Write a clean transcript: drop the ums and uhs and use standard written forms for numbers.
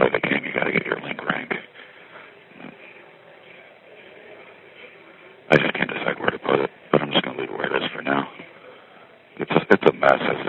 play the game, you got to get your link rank. I just can't decide where to put it, but I'm just going to leave it where it is for now. It's a mess as